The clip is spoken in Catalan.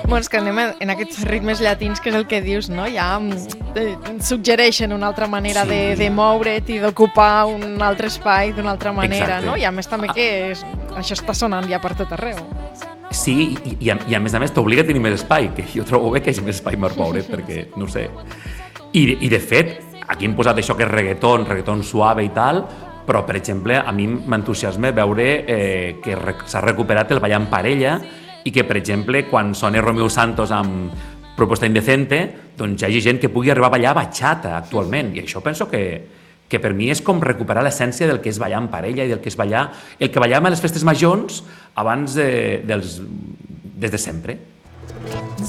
Bueno, és que anem en aquests ritmes llatins, que és el que dius, no? Ja suggereixen una altra manera de moure't i d'ocupar un altre espai d'una altra manera, no? I a més també que això està sonant ja per tot arreu. Sí, i a més t'obliga a tenir més espai, que jo trobo bé que hi hagi més espai per moure, perquè, no sé... I de fet, aquí hem posat això que és reggaeton suave i tal, però, per exemple, a mi m'entusiasma veure que s'ha recuperat el ballar en parella i que, per exemple, quan sona Romeo Santos amb Propuesta Indecente, doncs hi hagi gent que pugui arribar a ballar bachata actualment, i això penso que per mi és com recuperar l'essència del que és ballar en parella i del que és ballar, el que ballàvem a les festes majors abans des de sempre.